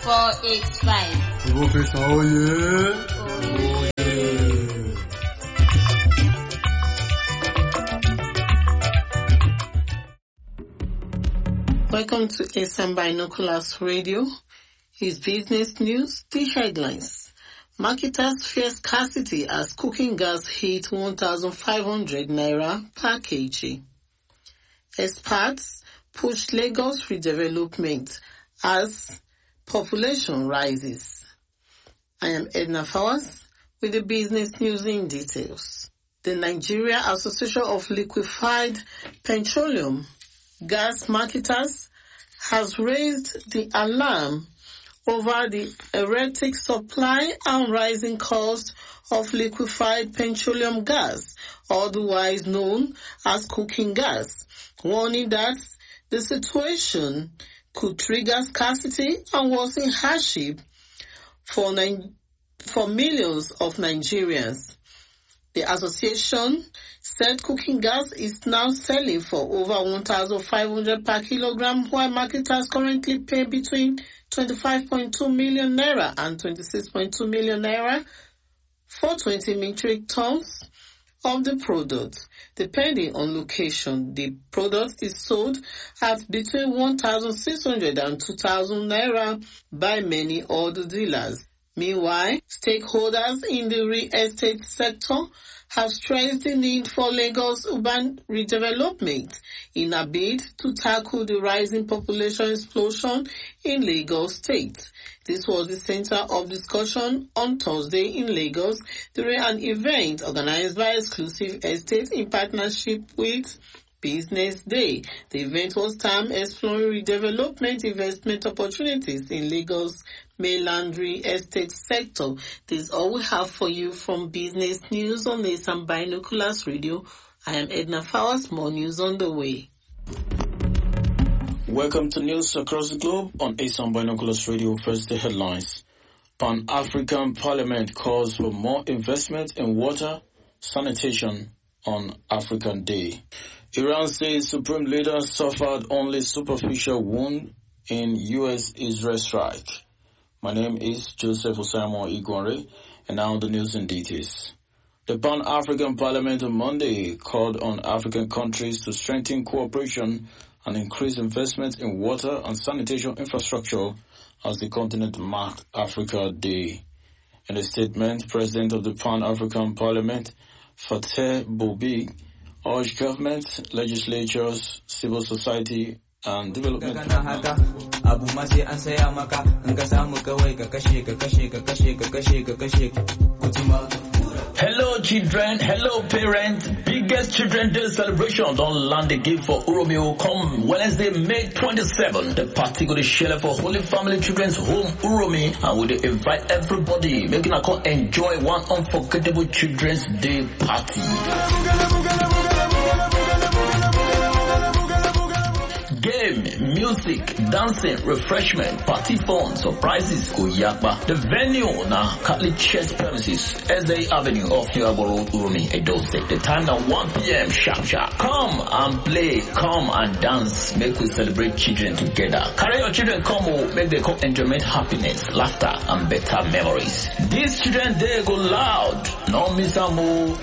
485. Professor Oye. Welcome to ASAM Binoculars Radio. It's business news, the headlines. Marketers fear scarcity as cooking gas hit 1,500 naira per kg. Experts push Lagos redevelopment as population rises. I am Edna Fawaz with the business news in details. The Nigeria Association of Liquefied Petroleum Gas Marketers has raised the alarm over the erratic supply and rising cost of liquefied petroleum gas, otherwise known as cooking gas, warning that the situation could trigger scarcity and worsen hardship for millions of Nigerians. The association said cooking gas is now selling for over 1,500 per kilogram, while marketers currently pay between 25.2 million naira and 26.2 million naira for 20 metric tons of the product. Depending on location, the product is sold at between 1,600 and 2,000 naira by many other dealers. Meanwhile, stakeholders in the real estate sector have stressed the need for Lagos urban redevelopment in a bid to tackle the rising population explosion in Lagos State. This was the center of discussion on Thursday in Lagos during an event organized by Exclusive Estate in partnership with Business Day. The event was termed Exploring Redevelopment Investment Opportunities in Lagos Mainland Real Estate Sector. This is all we have for you from Business News on ASAM Binoculars Radio. I am Edna Fawaz. More news on the way. Welcome to news across the globe on ASAM Binoculars Radio. First, the headlines. Pan-African Parliament calls for more investment in water sanitation on African Day. Iran says Supreme Leader suffered only superficial wound in U.S.-Israel strike. My name is Joseph Osaimo Igwanre, and now the news in details. The Pan-African Parliament on Monday called on African countries to strengthen cooperation and increase investment in water and sanitation infrastructure as the continent marked Africa Day. In a statement, President of the Pan-African Parliament, Fateh Bobi, urged governments, legislatures, civil society, and development. Hello children, hello parents. Biggest Children's Day celebration don't land again for Uromeo come Wednesday, May 27. The party go to share for Holy Family Children's Home Uromi, and we invite everybody making a call enjoy one unforgettable Children's Day party. Game, music, dancing, refreshment, party fun, surprises, Kuyakba. The venue na Catholic Church premises, SA Avenue off Hiwabo Road, Urumi, Edo State. The time now 1 p.m. sharp. Come and play, come and dance, make we celebrate children together. Carry your children come, make them come enjoyment, happiness, laughter, and better memories. This Children's Day go loud, no miss a move.